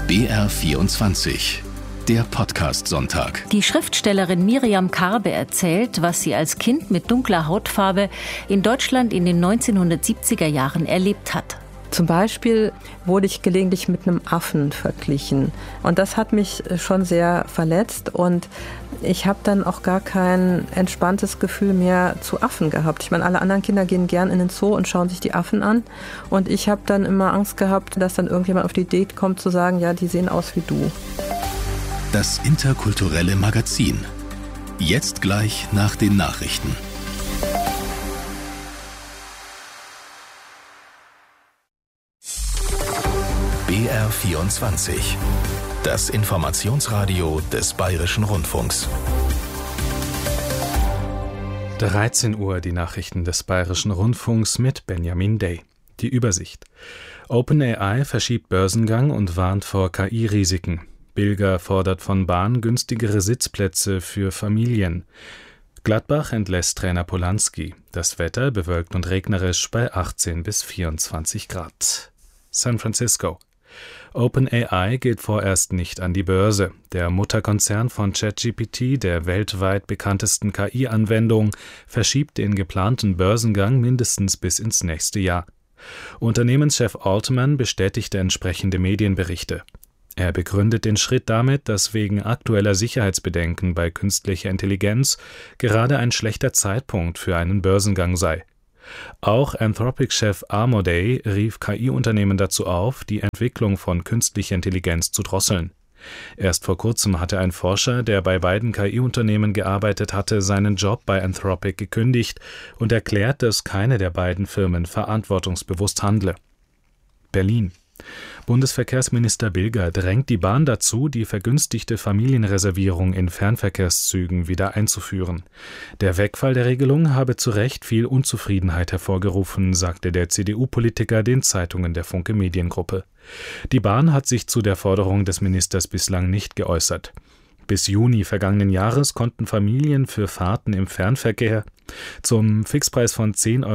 BR24, der Podcast-Sonntag. Die Schriftstellerin Miriam Karbe erzählt, was sie als Kind mit dunkler Hautfarbe in Deutschland in den 1970er Jahren erlebt hat. Zum Beispiel wurde ich gelegentlich mit einem Affen verglichen. Und das hat mich schon sehr verletzt. Und ich habe dann auch gar kein entspanntes Gefühl mehr zu Affen gehabt. Ich meine, alle anderen Kinder gehen gern in den Zoo und schauen sich die Affen an. Und ich habe dann immer Angst gehabt, dass dann irgendjemand auf die Idee kommt zu sagen, ja, die sehen aus wie du. Das interkulturelle Magazin. Jetzt gleich nach den Nachrichten. BR24, das Informationsradio des Bayerischen Rundfunks. 13 Uhr die Nachrichten des Bayerischen Rundfunks mit Benjamin Day. Die Übersicht. OpenAI verschiebt Börsengang und warnt vor KI-Risiken. Bilger fordert von Bahn günstigere Sitzplätze für Familien. Gladbach entlässt Trainer Polanski. Das Wetter bewölkt und regnerisch bei 18 bis 24 Grad. San Francisco. OpenAI geht vorerst nicht an die Börse. Der Mutterkonzern von ChatGPT, der weltweit bekanntesten KI-Anwendung, verschiebt den geplanten Börsengang mindestens bis ins nächste Jahr. Unternehmenschef Altman bestätigte entsprechende Medienberichte. Er begründet den Schritt damit, dass wegen aktueller Sicherheitsbedenken bei künstlicher Intelligenz gerade ein schlechter Zeitpunkt für einen Börsengang sei. Auch Anthropic-Chef Amodei rief KI-Unternehmen dazu auf, die Entwicklung von künstlicher Intelligenz zu drosseln. Erst vor kurzem hatte ein Forscher, der bei beiden KI-Unternehmen gearbeitet hatte, seinen Job bei Anthropic gekündigt und erklärt, dass keine der beiden Firmen verantwortungsbewusst handle. Berlin. Bundesverkehrsminister Bilger drängt die Bahn dazu, die vergünstigte Familienreservierung in Fernverkehrszügen wieder einzuführen. Der Wegfall der Regelung habe zu Recht viel Unzufriedenheit hervorgerufen, sagte der CDU-Politiker den Zeitungen der Funke Mediengruppe. Die Bahn hat sich zu der Forderung des Ministers bislang nicht geäußert. Bis Juni vergangenen Jahres konnten Familien für Fahrten im Fernverkehr zum Fixpreis von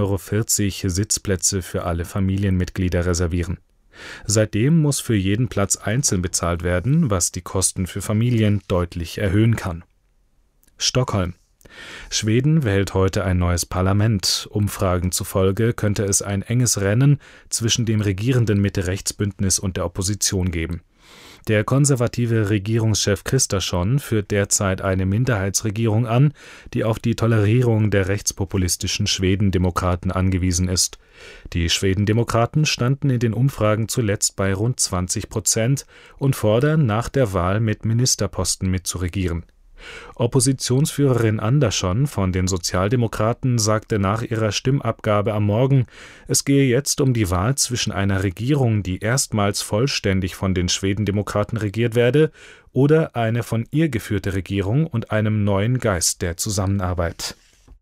10,40 € Sitzplätze für alle Familienmitglieder reservieren. Seitdem muss für jeden Platz einzeln bezahlt werden, was die Kosten für Familien deutlich erhöhen kann. Stockholm. Schweden wählt heute ein neues Parlament. Umfragen zufolge könnte es ein enges Rennen zwischen dem regierenden Mitte-Rechts-Bündnis und der Opposition geben. Der konservative Regierungschef Kristersson führt derzeit eine Minderheitsregierung an, die auf die Tolerierung der rechtspopulistischen Schwedendemokraten angewiesen ist. Die Schwedendemokraten standen in den Umfragen zuletzt bei rund 20% und fordern, nach der Wahl mit Ministerposten mitzuregieren. Oppositionsführerin Andersson von den Sozialdemokraten sagte nach ihrer Stimmabgabe am Morgen, es gehe jetzt um die Wahl zwischen einer Regierung, die erstmals vollständig von den Schwedendemokraten regiert werde, oder eine von ihr geführte Regierung und einem neuen Geist der Zusammenarbeit.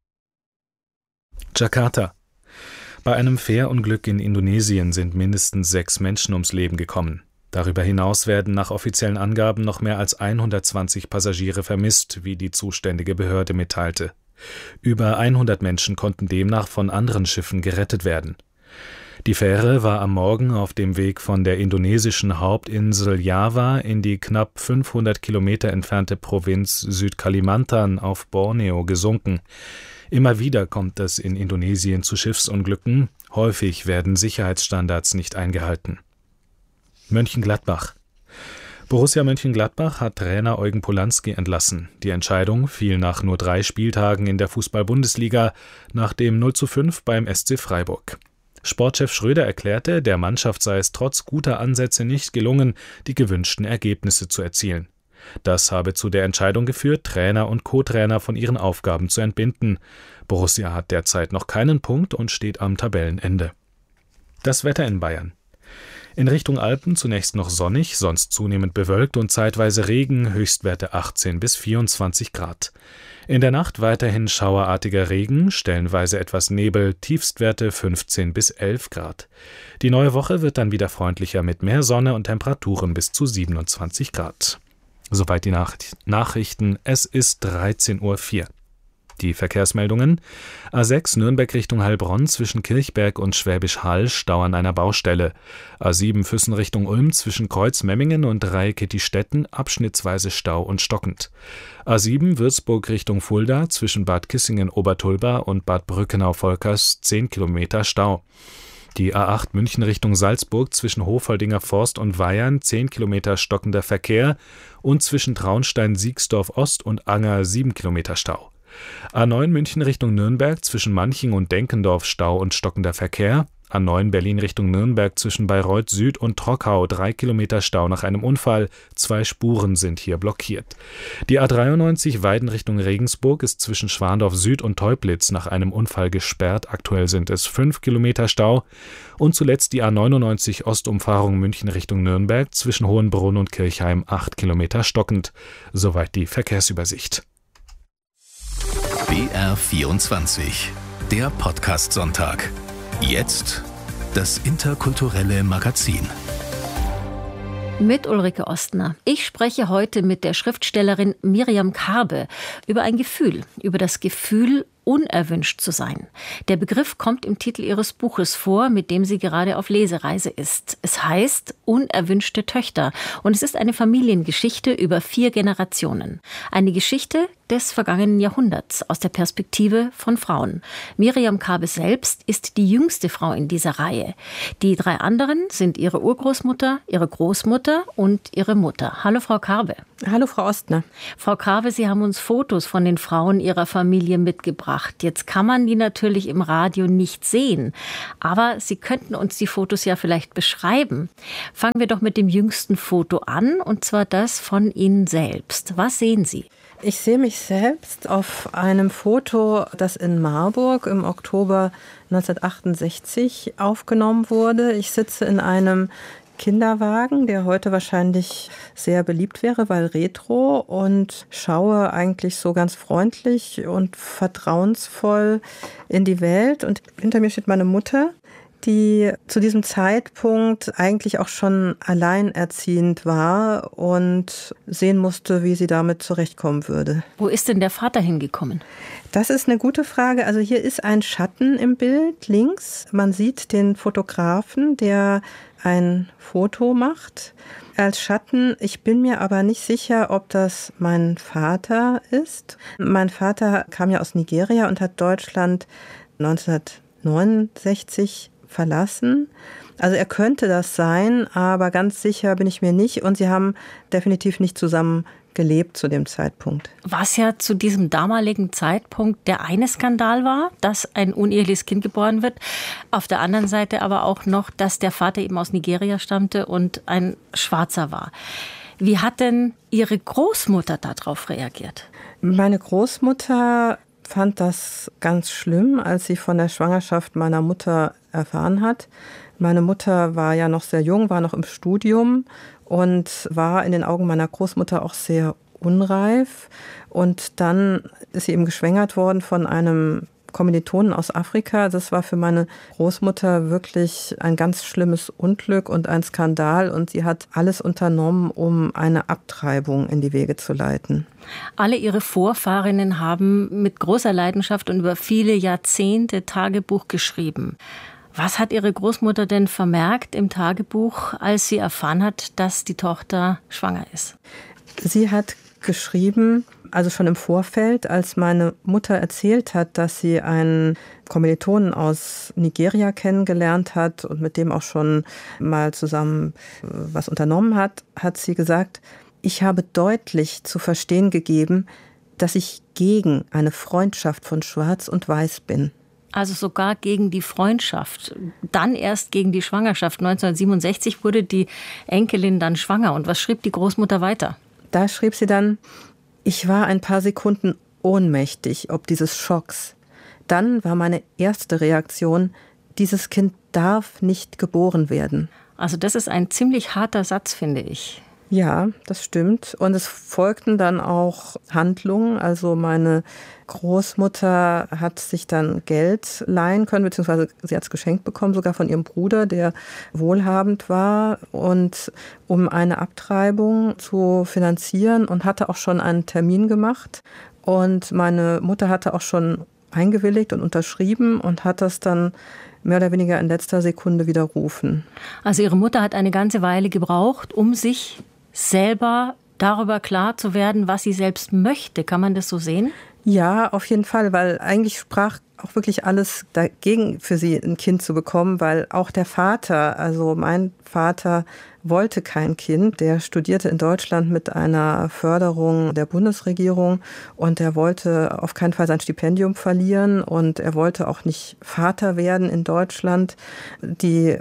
Jakarta. Bei einem Fährunglück in Indonesien sind mindestens 6 Menschen ums Leben gekommen. Darüber hinaus werden nach offiziellen Angaben noch mehr als 120 Passagiere vermisst, wie die zuständige Behörde mitteilte. Über 100 Menschen konnten demnach von anderen Schiffen gerettet werden. Die Fähre war am Morgen auf dem Weg von der indonesischen Hauptinsel Java in die knapp 500 Kilometer entfernte Provinz Südkalimantan auf Borneo gesunken. Immer wieder kommt es in Indonesien zu Schiffsunglücken, häufig werden Sicherheitsstandards nicht eingehalten. Mönchengladbach. Borussia Mönchengladbach hat Trainer Eugen Polanski entlassen. Die Entscheidung fiel nach nur 3 Spieltagen in der Fußball-Bundesliga nach dem 0:5 beim SC Freiburg. Sportchef Schröder erklärte, der Mannschaft sei es trotz guter Ansätze nicht gelungen, die gewünschten Ergebnisse zu erzielen. Das habe zu der Entscheidung geführt, Trainer und Co-Trainer von ihren Aufgaben zu entbinden. Borussia hat derzeit noch keinen Punkt und steht am Tabellenende. Das Wetter in Bayern. In Richtung Alpen zunächst noch sonnig, sonst zunehmend bewölkt und zeitweise Regen, Höchstwerte 18 bis 24 Grad. In der Nacht weiterhin schauerartiger Regen, stellenweise etwas Nebel, Tiefstwerte 15 bis 11 Grad. Die neue Woche wird dann wieder freundlicher mit mehr Sonne und Temperaturen bis zu 27 Grad. Soweit die Nachrichten. Es ist 13:04 Uhr. Die Verkehrsmeldungen: A6 Nürnberg Richtung Heilbronn zwischen Kirchberg und Schwäbisch Hall Stau an einer Baustelle. A7 Füssen Richtung Ulm zwischen Kreuz-Memmingen und Rhein-Kettistetten abschnittsweise Stau und stockend. A7 Würzburg Richtung Fulda zwischen Bad Kissingen-Obertulba und Bad Brückenau-Volkers 10 Kilometer Stau. Die A8 München Richtung Salzburg zwischen Hofoldinger Forst und Weyern 10 Kilometer stockender Verkehr und zwischen Traunstein-Siegsdorf Ost und Anger 7 Kilometer Stau. A9 München Richtung Nürnberg zwischen Manching und Denkendorf Stau und stockender Verkehr. A9 Berlin Richtung Nürnberg zwischen Bayreuth Süd und Trockau 3 Kilometer Stau nach einem Unfall. 2 Spuren sind hier blockiert. Die A93 Weiden Richtung Regensburg ist zwischen Schwandorf Süd und Teublitz nach einem Unfall gesperrt. Aktuell sind es 5 Kilometer Stau. Und zuletzt die A99 Ostumfahrung München Richtung Nürnberg zwischen Hohenbrunn und Kirchheim 8 Kilometer stockend. Soweit die Verkehrsübersicht. BR24, der Podcast-Sonntag. Jetzt das interkulturelle Magazin. Mit Ulrike Ostner. Ich spreche heute mit der Schriftstellerin Miriam Karbe über ein Gefühl, über das Gefühl, unerwünscht zu sein. Der Begriff kommt im Titel ihres Buches vor, mit dem sie gerade auf Lesereise ist. Es heißt Unerwünschte Töchter und es ist eine Familiengeschichte über 4 Generationen. Eine Geschichte des vergangenen Jahrhunderts aus der Perspektive von Frauen. Miriam Karbe selbst ist die jüngste Frau in dieser Reihe. Die 3 anderen sind ihre Urgroßmutter, ihre Großmutter und ihre Mutter. Hallo Frau Karbe. Hallo Frau Ostner. Frau Karbe, Sie haben uns Fotos von den Frauen Ihrer Familie mitgebracht. Jetzt kann man die natürlich im Radio nicht sehen, aber Sie könnten uns die Fotos ja vielleicht beschreiben. Fangen wir doch mit dem jüngsten Foto an, und zwar das von Ihnen selbst. Was sehen Sie? Ich sehe mich selbst auf einem Foto, das in Marburg im Oktober 1968 aufgenommen wurde. Ich sitze in einem Kinderwagen, der heute wahrscheinlich sehr beliebt wäre, weil retro, und schaue eigentlich so ganz freundlich und vertrauensvoll in die Welt. Und hinter mir steht meine Mutter, die zu diesem Zeitpunkt eigentlich auch schon alleinerziehend war und sehen musste, wie sie damit zurechtkommen würde. Wo ist denn der Vater hingekommen? Das ist eine gute Frage. Also hier ist ein Schatten im Bild links. Man sieht den Fotografen, der ein Foto macht als Schatten. Ich bin mir aber nicht sicher, ob das mein Vater ist. Mein Vater kam ja aus Nigeria und hat Deutschland 1969 verlassen. Also er könnte das sein, aber ganz sicher bin ich mir nicht. Und sie haben definitiv nicht zusammen gelebt zu dem Zeitpunkt. Was ja zu diesem damaligen Zeitpunkt der eine Skandal war, dass ein uneheliches Kind geboren wird. Auf der anderen Seite aber auch noch, dass der Vater eben aus Nigeria stammte und ein Schwarzer war. Wie hat denn Ihre Großmutter darauf reagiert? Meine Großmutter fand das ganz schlimm, als sie von der Schwangerschaft meiner Mutter erfahren hat. Meine Mutter war ja noch sehr jung, war noch im Studium und war in den Augen meiner Großmutter auch sehr unreif. Und dann ist sie eben geschwängert worden von einem Kommilitonen aus Afrika. Das war für meine Großmutter wirklich ein ganz schlimmes Unglück und ein Skandal. Und sie hat alles unternommen, um eine Abtreibung in die Wege zu leiten. Alle Ihre Vorfahrinnen haben mit großer Leidenschaft und über viele Jahrzehnte Tagebuch geschrieben. Was hat Ihre Großmutter denn vermerkt im Tagebuch, als sie erfahren hat, dass die Tochter schwanger ist? Sie hat geschrieben, also schon im Vorfeld, als meine Mutter erzählt hat, dass sie einen Kommilitonen aus Nigeria kennengelernt hat und mit dem auch schon mal zusammen was unternommen hat, hat sie gesagt, ich habe deutlich zu verstehen gegeben, dass ich gegen eine Freundschaft von Schwarz und Weiß bin. Also sogar gegen die Freundschaft, dann erst gegen die Schwangerschaft. 1967 wurde die Enkelin dann schwanger. Und was schrieb die Großmutter weiter? Da schrieb sie dann, ich war ein paar Sekunden ohnmächtig ob dieses Schocks. Dann war meine erste Reaktion, dieses Kind darf nicht geboren werden. Also das ist ein ziemlich harter Satz, finde ich. Ja, das stimmt. Und es folgten dann auch Handlungen. Also meine Großmutter hat sich dann Geld leihen können, beziehungsweise sie hat es geschenkt bekommen, sogar von ihrem Bruder, der wohlhabend war, und um eine Abtreibung zu finanzieren, und hatte auch schon einen Termin gemacht. Und meine Mutter hatte auch schon eingewilligt und unterschrieben und hat das dann mehr oder weniger in letzter Sekunde widerrufen. Also Ihre Mutter hat eine ganze Weile gebraucht, um sich selber darüber klar zu werden, was sie selbst möchte. Kann man das so sehen? Ja, auf jeden Fall, weil eigentlich sprach auch wirklich alles dagegen, für sie ein Kind zu bekommen, weil auch der Vater, also mein Vater, wollte kein Kind. Der studierte in Deutschland mit einer Förderung der Bundesregierung und er wollte auf keinen Fall sein Stipendium verlieren und er wollte auch nicht Vater werden in Deutschland. Ihre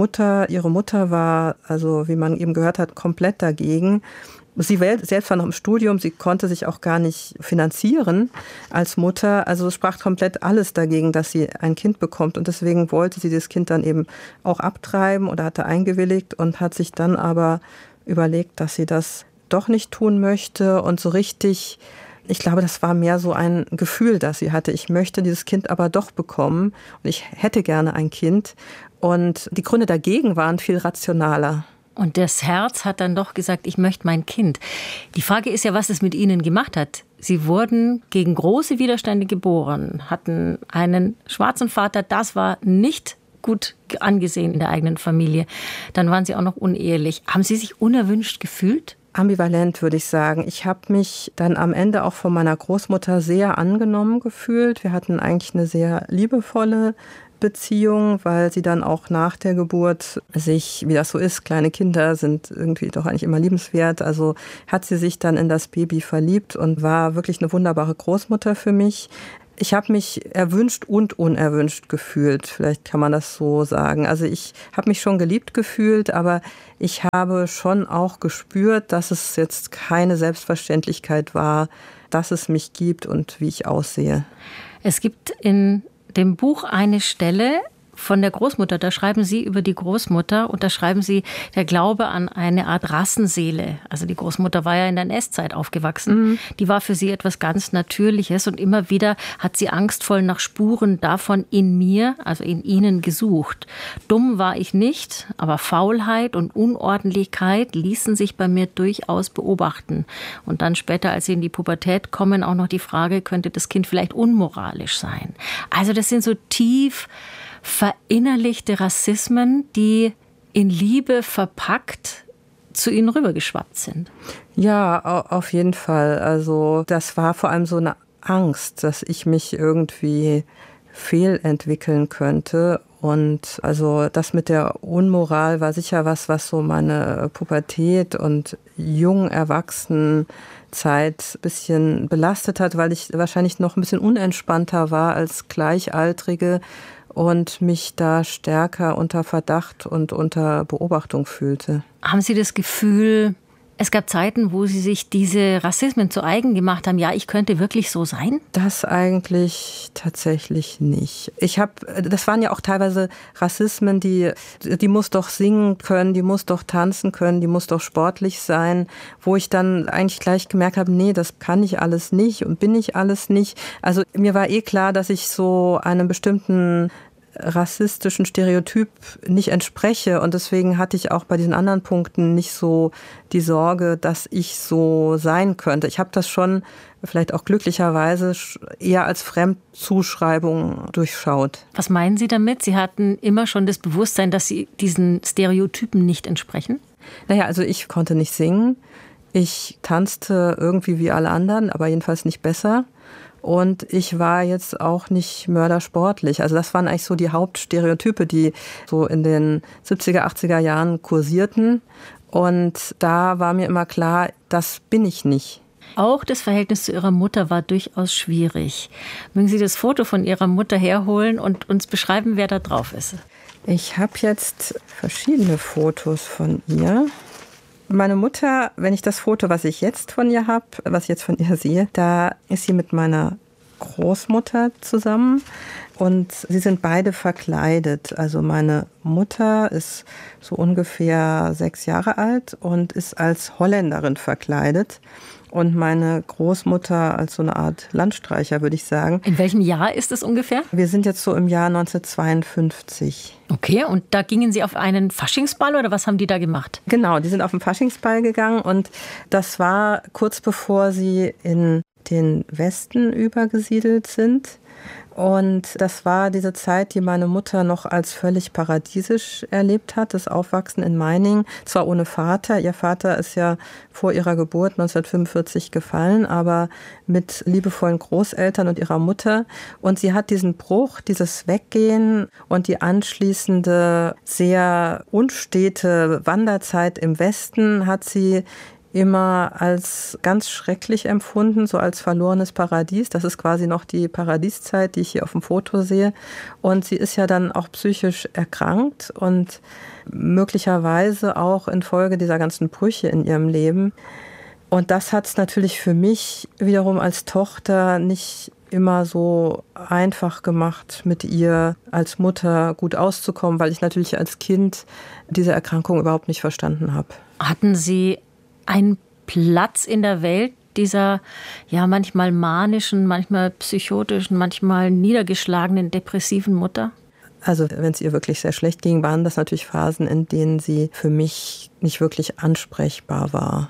Mutter war, also wie man eben gehört hat, komplett dagegen. Sie selbst war noch im Studium, sie konnte sich auch gar nicht finanzieren als Mutter. Also es sprach komplett alles dagegen, dass sie ein Kind bekommt. Und deswegen wollte sie das Kind dann eben auch abtreiben oder hatte eingewilligt und hat sich dann aber überlegt, dass sie das doch nicht tun möchte. Und so richtig, ich glaube, das war mehr so ein Gefühl, das sie hatte. Ich möchte dieses Kind aber doch bekommen und ich hätte gerne ein Kind. Und die Gründe dagegen waren viel rationaler. Und das Herz hat dann doch gesagt, ich möchte mein Kind. Die Frage ist ja, was es mit Ihnen gemacht hat. Sie wurden gegen große Widerstände geboren, hatten einen schwarzen Vater, das war nicht gut angesehen in der eigenen Familie. Dann waren Sie auch noch unehelich. Haben Sie sich unerwünscht gefühlt? Ambivalent, würde ich sagen. Ich habe mich dann am Ende auch von meiner Großmutter sehr angenommen gefühlt. Wir hatten eigentlich eine sehr liebevolle Beziehung, weil sie dann auch nach der Geburt sich, wie das so ist, kleine Kinder sind irgendwie doch eigentlich immer liebenswert, also hat sie sich dann in das Baby verliebt und war wirklich eine wunderbare Großmutter für mich. Ich habe mich erwünscht und unerwünscht gefühlt, vielleicht kann man das so sagen. Also ich habe mich schon geliebt gefühlt, aber ich habe schon auch gespürt, dass es jetzt keine Selbstverständlichkeit war, dass es mich gibt und wie ich aussehe. Es gibt in dem Buch eine Stelle von der Großmutter, da schreiben Sie über die Großmutter und da schreiben Sie, der Glaube an eine Art Rassenseele. Also die Großmutter war ja in der NS-Zeit aufgewachsen. Die war für sie etwas ganz Natürliches und immer wieder hat sie angstvoll nach Spuren davon in mir, also in Ihnen gesucht. Dumm war ich nicht, aber Faulheit und Unordentlichkeit ließen sich bei mir durchaus beobachten. Und dann später, als Sie in die Pubertät kommen, auch noch die Frage, könnte das Kind vielleicht unmoralisch sein? Also das sind so tief verinnerlichte Rassismen, die in Liebe verpackt zu Ihnen rübergeschwappt sind. Ja, auf jeden Fall. Also das war vor allem so eine Angst, dass ich mich irgendwie fehlentwickeln könnte. Und also das mit der Unmoral war sicher was so meine Pubertät und jung Erwachsenenzeit ein bisschen belastet hat, weil ich wahrscheinlich noch ein bisschen unentspannter war als Gleichaltrige und mich da stärker unter Verdacht und unter Beobachtung fühlte. Haben Sie das Gefühl, es gab Zeiten, wo Sie sich diese Rassismen zu eigen gemacht haben, ja, ich könnte wirklich so sein? Das eigentlich tatsächlich nicht. Das waren ja auch teilweise Rassismen, die muss doch singen können, die muss doch tanzen können, die muss doch sportlich sein, wo ich dann eigentlich gleich gemerkt habe, nee, das kann ich alles nicht und bin ich alles nicht. Also mir war klar, dass ich so einem bestimmten rassistischen Stereotyp nicht entspreche und deswegen hatte ich auch bei diesen anderen Punkten nicht so die Sorge, dass ich so sein könnte. Ich habe das schon vielleicht auch glücklicherweise eher als Fremdzuschreibung durchschaut. Was meinen Sie damit? Sie hatten immer schon das Bewusstsein, dass Sie diesen Stereotypen nicht entsprechen? Naja, also ich konnte nicht singen. Ich tanzte irgendwie wie alle anderen, aber jedenfalls nicht besser. Und ich war jetzt auch nicht mördersportlich. Also das waren eigentlich so die Hauptstereotype, die so in den 70er, 80er Jahren kursierten. Und da war mir immer klar, das bin ich nicht. Auch das Verhältnis zu Ihrer Mutter war durchaus schwierig. Mögen Sie das Foto von Ihrer Mutter herholen und uns beschreiben, wer da drauf ist? Ich habe jetzt verschiedene Fotos von ihr. Meine Mutter, wenn ich das Foto, was ich jetzt von ihr habe, was ich jetzt von ihr sehe, da ist sie mit meiner Großmutter zusammen. Und sie sind beide verkleidet. Also meine Mutter ist so ungefähr 6 Jahre alt und ist als Holländerin verkleidet. Und meine Großmutter als so eine Art Landstreicher, würde ich sagen. In welchem Jahr ist es ungefähr? Wir sind jetzt so im Jahr 1952. Okay, und da gingen Sie auf einen Faschingsball oder was haben die da gemacht? Genau, die sind auf den Faschingsball gegangen und das war kurz bevor sie in den Westen übergesiedelt sind. Und das war diese Zeit, die meine Mutter noch als völlig paradiesisch erlebt hat, das Aufwachsen in Meiningen, zwar ohne Vater. Ihr Vater ist ja vor ihrer Geburt 1945 gefallen, aber mit liebevollen Großeltern und ihrer Mutter. Und sie hat diesen Bruch, dieses Weggehen und die anschließende sehr unstete Wanderzeit im Westen hat sie immer als ganz schrecklich empfunden, so als verlorenes Paradies. Das ist quasi noch die Paradieszeit, die ich hier auf dem Foto sehe. Und sie ist ja dann auch psychisch erkrankt und möglicherweise auch infolge dieser ganzen Brüche in ihrem Leben. Und das hat es natürlich für mich wiederum als Tochter nicht immer so einfach gemacht, mit ihr als Mutter gut auszukommen, weil ich natürlich als Kind diese Erkrankung überhaupt nicht verstanden habe. Hatten Sie einen Platz in der Welt dieser ja manchmal manischen, manchmal psychotischen, manchmal niedergeschlagenen, depressiven Mutter? Also wenn es ihr wirklich sehr schlecht ging, waren das natürlich Phasen, in denen sie für mich nicht wirklich ansprechbar war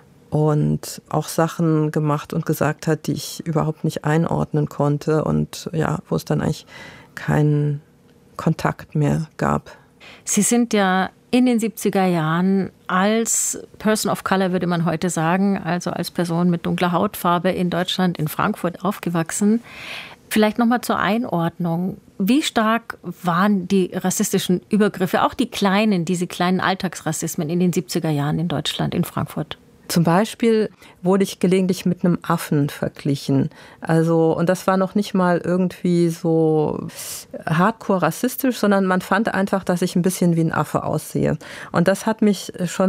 und auch Sachen gemacht und gesagt hat, die ich überhaupt nicht einordnen konnte und ja, wo es dann eigentlich keinen Kontakt mehr gab. Sie sind ja in den 70er Jahren als Person of Color, würde man heute sagen, also als Person mit dunkler Hautfarbe in Deutschland, in Frankfurt aufgewachsen. Vielleicht nochmal zur Einordnung. Wie stark waren die rassistischen Übergriffe, auch die kleinen, diese kleinen Alltagsrassismen in den 70er Jahren in Deutschland, in Frankfurt? Zum Beispiel wurde ich gelegentlich mit einem Affen verglichen. Also, und das war noch nicht mal irgendwie so hardcore rassistisch, sondern man fand einfach, dass ich ein bisschen wie ein Affe aussehe. Und das hat mich schon